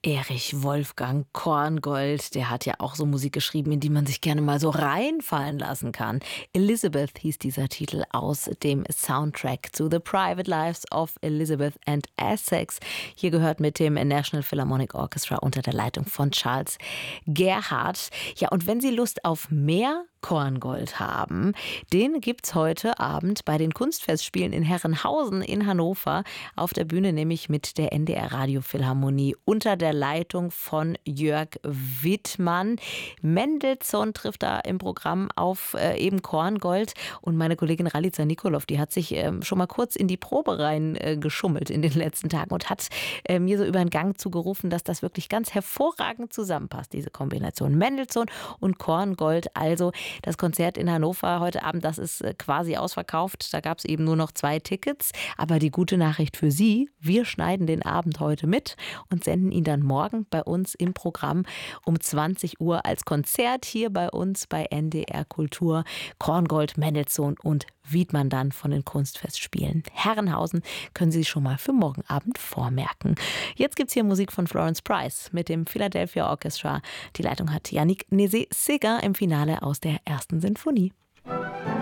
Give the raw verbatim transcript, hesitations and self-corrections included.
Erich Wolfgang Korngold, der hat ja auch so Musik geschrieben, in die man sich gerne mal so reinfallen lassen kann. Elizabeth hieß dieser Titel aus dem Soundtrack zu The Private Lives of Elizabeth and Essex. Hier gehört mit dem National Philharmonic Orchestra unter der Leitung von Charles Gerhardt. Ja, und wenn Sie Lust auf mehr Korngold haben, den gibt's heute Abend bei den Kunstfestspielen in Herrenhausen in Hannover auf der Bühne, nämlich mit der N D R Radiophilharmonie unter der Leitung von Jörg Wittmann. Mendelssohn trifft da im Programm auf äh, eben Korngold, und meine Kollegin Ralica Nikolov, die hat sich ähm, schon mal kurz in die Probe rein äh, geschummelt in den letzten Tagen und hat äh, mir so über den Gang zugerufen, dass das wirklich ganz hervorragend zusammenpasst, diese Kombination Mendelssohn und Korngold. Also das Konzert in Hannover heute Abend, das ist quasi ausverkauft. Da gab es eben nur noch zwei Tickets. Aber die gute Nachricht für Sie, wir schneiden den Abend heute mit und senden ihn dann morgen bei uns im Programm um zwanzig Uhr als Konzert hier bei uns bei N D R Kultur. Korngold, Mendelssohn und Wittmann dann von den Kunstfestspielen Herrenhausen können Sie schon mal für morgen Abend vormerken. Jetzt gibt es hier Musik von Florence Price mit dem Philadelphia Orchestra. Die Leitung hat Yannick Nézet-Séguin im Finale aus der ersten Sinfonie.